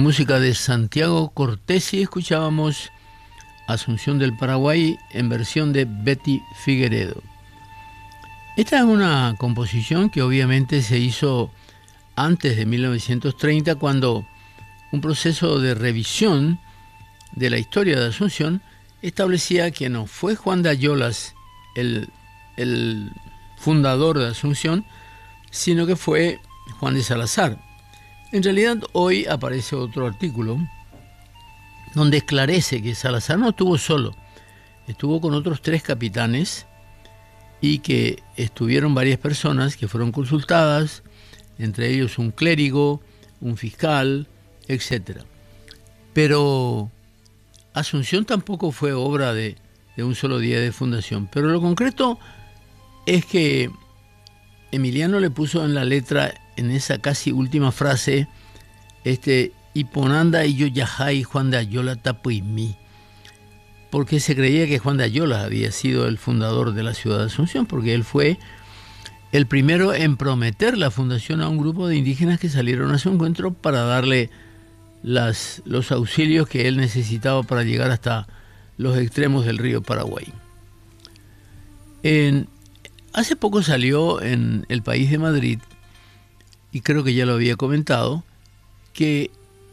Música de Santiago Cortés y escuchábamos Asunción del Paraguay en versión de Betty Figueredo. Esta es una composición que obviamente se hizo antes de 1930, cuando un proceso de revisión de la historia de Asunción establecía que no fue Juan de Ayolas el fundador de Asunción, sino que fue Juan de Salazar. En realidad, hoy aparece otro artículo donde esclarece que Salazar no estuvo solo, estuvo con otros 3 capitanes y que estuvieron varias personas que fueron consultadas, entre ellos un clérigo, un fiscal, etc. Pero Asunción tampoco fue obra de un solo día de fundación. Pero lo concreto es que Emiliano le puso en la letra, en esa casi última frase, Iponanda y yo yajay Juan de Ayola tapuimí, porque se creía que Juan de Ayola había sido el fundador de la ciudad de Asunción, porque él fue el primero en prometer la fundación a un grupo de indígenas que salieron a su encuentro para darle los auxilios que él necesitaba para llegar hasta los extremos del río Paraguay. Hace poco salió en El País de Madrid, y creo que ya lo había comentado, que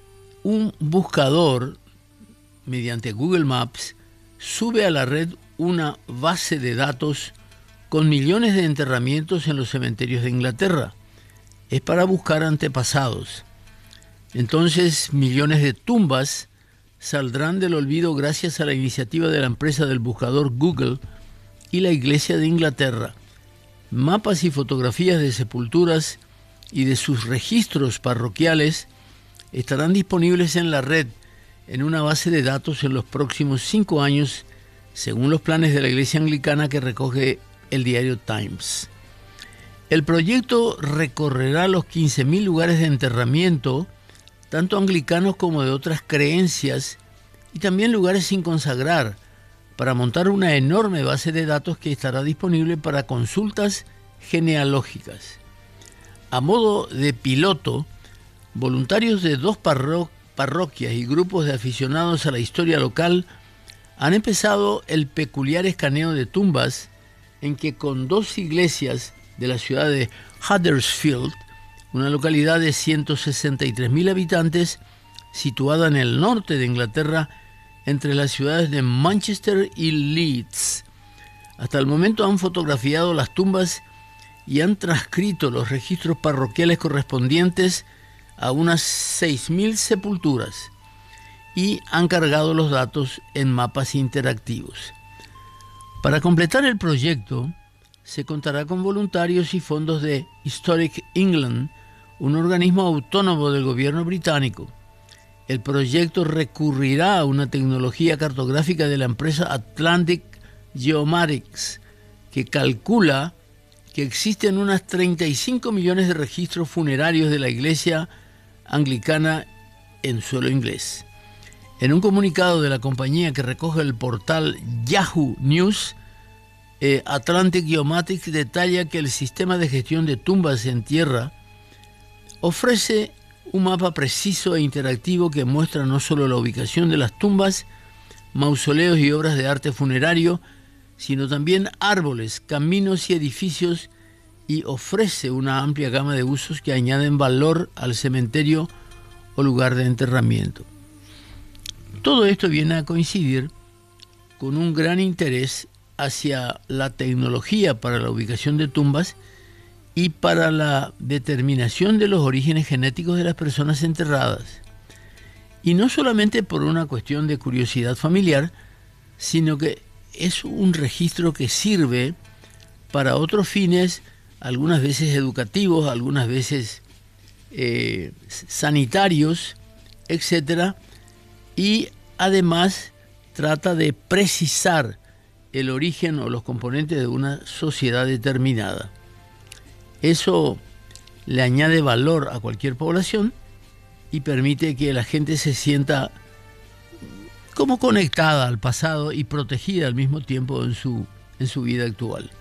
un buscador mediante Google Maps sube a la red una base de datos con millones de enterramientos en los cementerios de Inglaterra. Es para buscar antepasados. Entonces, millones de tumbas saldrán del olvido gracias a la iniciativa de la empresa del buscador Google y la Iglesia de Inglaterra. Mapas y fotografías de sepulturas y de sus registros parroquiales estarán disponibles en la red en una base de datos en los próximos 5 años, según los planes de la Iglesia Anglicana que recoge el diario Times. El proyecto recorrerá los 15.000 lugares de enterramiento, tanto anglicanos como de otras creencias, y también lugares sin consagrar, para montar una enorme base de datos que estará disponible para consultas genealógicas. A modo de piloto, voluntarios de 2 parroquias y grupos de aficionados a la historia local han empezado el peculiar escaneo de tumbas, en que con 2 iglesias de la ciudad de Huddersfield, una localidad de 163.000 habitantes situada en el norte de Inglaterra, entre las ciudades de Manchester y Leeds. Hasta el momento han fotografiado las tumbas y han transcrito los registros parroquiales correspondientes a unas 6.000 sepulturas y han cargado los datos en mapas interactivos. Para completar el proyecto, se contará con voluntarios y fondos de Historic England, un organismo autónomo del gobierno británico. El proyecto recurrirá a una tecnología cartográfica de la empresa Atlantic Geomatics, que calcula que existen unas 35 millones de registros funerarios de la Iglesia Anglicana en suelo inglés. En un comunicado de la compañía que recoge el portal Yahoo News, Atlantic Geomatics detalla que el sistema de gestión de tumbas en tierra ofrece un mapa preciso e interactivo que muestra no solo la ubicación de las tumbas, mausoleos y obras de arte funerario, sino también árboles, caminos y edificios, y ofrece una amplia gama de usos que añaden valor al cementerio o lugar de enterramiento. Todo esto viene a coincidir con un gran interés hacia la tecnología para la ubicación de tumbas y para la determinación de los orígenes genéticos de las personas enterradas. Y no solamente por una cuestión de curiosidad familiar, sino que es un registro que sirve para otros fines, algunas veces educativos, algunas veces sanitarios, etc. Y además trata de precisar el origen o los componentes de una sociedad determinada. Eso le añade valor a cualquier población y permite que la gente se sienta como conectada al pasado y protegida al mismo tiempo en su vida actual.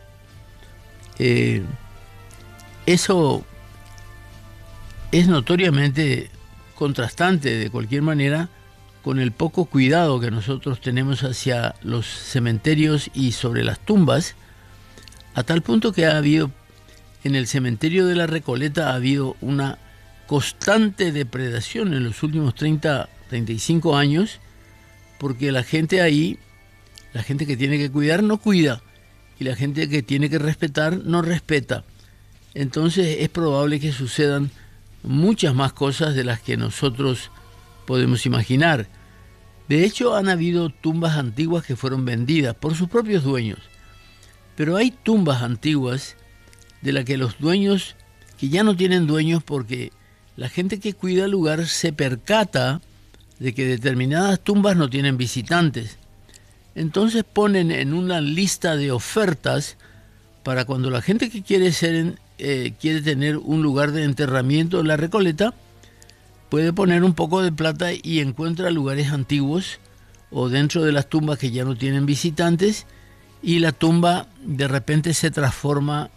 Eso es notoriamente contrastante de cualquier manera con el poco cuidado que nosotros tenemos hacia los cementerios y sobre las tumbas, a tal punto que ha habido, en el cementerio de la Recoleta ha habido una constante depredación en los últimos 35 años, porque la gente ahí, la gente que tiene que cuidar no cuida, y la gente que tiene que respetar no respeta. Entonces es probable que sucedan muchas más cosas de las que nosotros podemos imaginar. De hecho, han habido tumbas antiguas que fueron vendidas por sus propios dueños, pero hay tumbas antiguas de las que los dueños, que ya no tienen dueños porque la gente que cuida el lugar se percata de que determinadas tumbas no tienen visitantes. Entonces ponen en una lista de ofertas para cuando la gente que quiere tener un lugar de enterramiento en la Recoleta, puede poner un poco de plata y encuentra lugares antiguos o dentro de las tumbas que ya no tienen visitantes, y la tumba de repente se transforma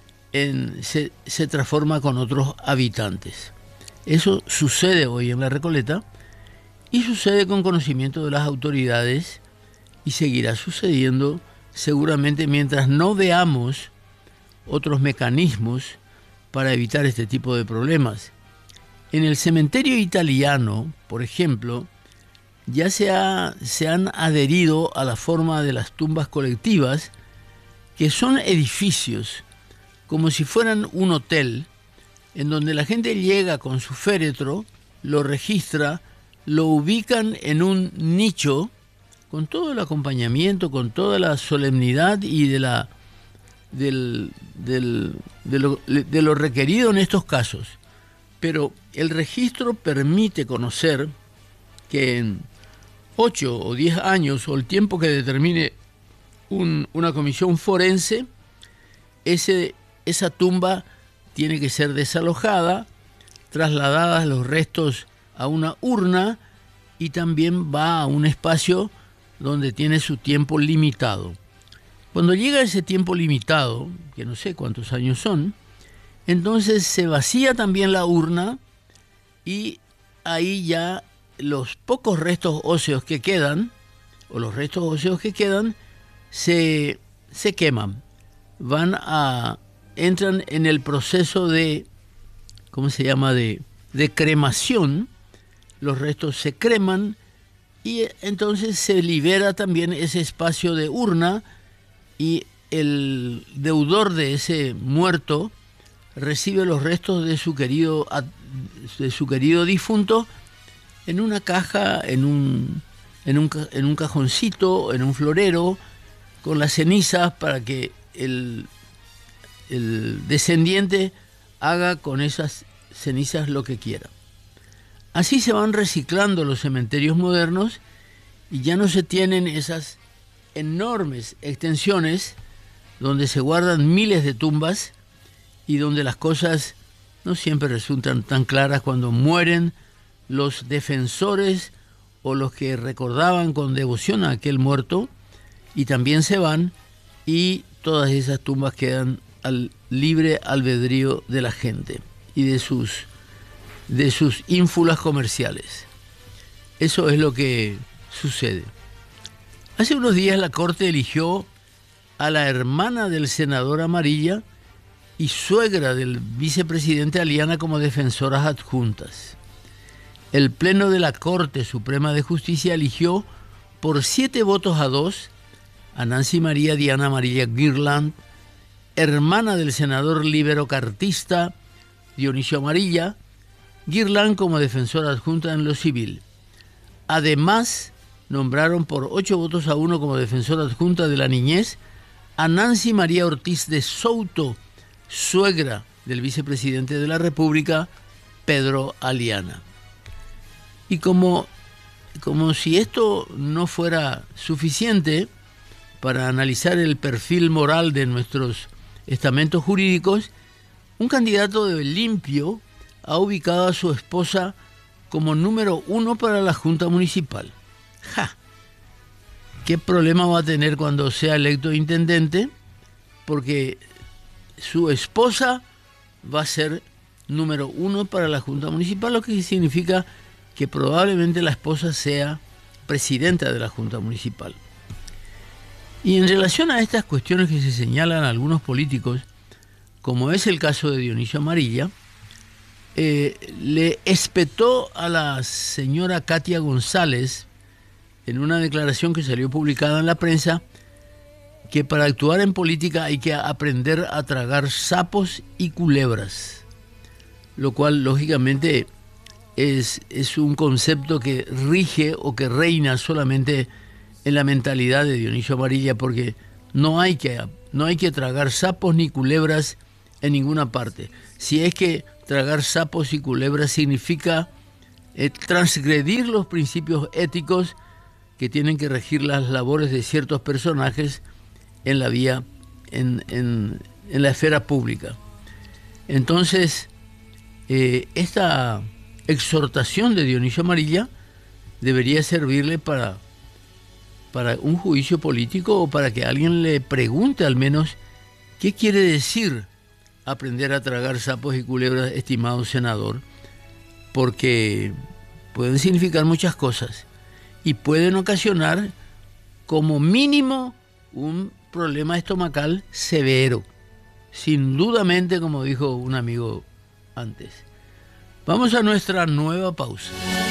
con otros habitantes. Eso sucede hoy en la Recoleta y sucede con conocimiento de las autoridades, y seguirá sucediendo seguramente mientras no veamos otros mecanismos para evitar este tipo de problemas. En el cementerio italiano, por ejemplo, ya se han adherido a la forma de las tumbas colectivas, que son edificios como si fueran un hotel, en donde la gente llega con su féretro, lo registra, lo ubican en un nicho, con todo el acompañamiento, con toda la solemnidad y de lo requerido en estos casos. Pero el registro permite conocer que en 8 o 10 años, o el tiempo que determine una comisión forense, esa tumba tiene que ser desalojada, trasladadas los restos a una urna, y también va a un espacio donde tiene su tiempo limitado. Cuando llega ese tiempo limitado, que no sé cuántos años son, entonces se vacía también la urna, y ahí ya los pocos restos óseos que quedan, se queman. Entran en el proceso de, de cremación. Los restos se creman, y entonces se libera también ese espacio de urna, y el deudor de ese muerto recibe los restos de su querido difunto en una caja, en un cajoncito, en un florero, con las cenizas, para que el descendiente haga con esas cenizas lo que quiera. Así se van reciclando los cementerios modernos, y ya no se tienen esas enormes extensiones donde se guardan miles de tumbas, y donde las cosas no siempre resultan tan claras cuando mueren los defensores o los que recordaban con devoción a aquel muerto, y también se van, y todas esas tumbas quedan al libre albedrío de la gente y de sus ínfulas comerciales. Eso es lo que sucede. Hace unos días la Corte eligió a la hermana del senador Amarilla y suegra del vicepresidente Aliana como defensoras adjuntas. El Pleno de la Corte Suprema de Justicia eligió por 7 votos a 2 a Nancy María Diana Amarilla Girland, hermana del senador libero-cartista Dionisio Amarilla, Girland como defensora adjunta en lo civil. Además, nombraron por 8 votos a 1 como defensora adjunta de la niñez a Nancy María Ortiz de Souto, suegra del vicepresidente de la República, Pedro Aliana. Y como si esto no fuera suficiente para analizar el perfil moral de nuestros estamentos jurídicos, un candidato de limpio ha ubicado a su esposa como número 1 para la Junta Municipal. ¡Ja! ¿Qué problema va a tener cuando sea electo intendente? Porque su esposa va a ser número 1 para la Junta Municipal, lo que significa que probablemente la esposa sea presidenta de la Junta Municipal. Y en relación a estas cuestiones que se señalan a algunos políticos, como es el caso de Dionisio Amarilla, le espetó a la señora Katia González, en una declaración que salió publicada en la prensa, que para actuar en política hay que aprender a tragar sapos y culebras, lo cual lógicamente es un concepto que rige o que reina solamente en la mentalidad de Dionisio Amarilla, porque no hay que tragar sapos ni culebras en ninguna parte. Si es que tragar sapos y culebras significa transgredir los principios éticos que tienen que regir las labores de ciertos personajes en la vía, en la esfera pública. Entonces, esta exhortación de Dionisio Amarilla debería servirle para un juicio político, o para que alguien le pregunte al menos qué quiere decir aprender a tragar sapos y culebras, estimado senador, porque pueden significar muchas cosas y pueden ocasionar como mínimo un problema estomacal severo, sin dudamente, como dijo un amigo antes. Vamos a nuestra nueva pausa.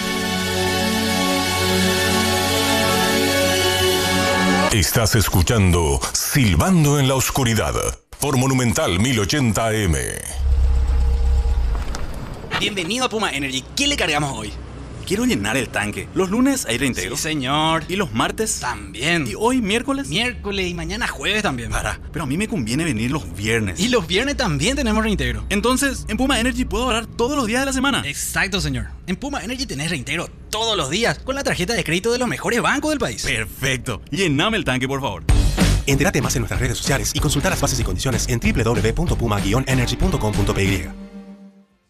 Estás escuchando Silbando en la Oscuridad por Monumental 1080 AM. Bienvenido a Puma Energy. ¿Qué le cargamos hoy? Quiero llenar el tanque. Los lunes hay reintegro. Sí, señor. ¿Y los martes? También. ¿Y hoy miércoles? Miércoles y mañana jueves también. Pero a mí me conviene venir los viernes. Y los viernes también tenemos reintegro. Entonces, en Puma Energy puedo ahorrar todos los días de la semana. Exacto, señor. En Puma Energy tenés reintegro todos los días con la tarjeta de crédito de los mejores bancos del país. Perfecto. Llename el tanque, por favor. Entérate más en nuestras redes sociales y consulta las bases y condiciones en www.puma-energy.com.py.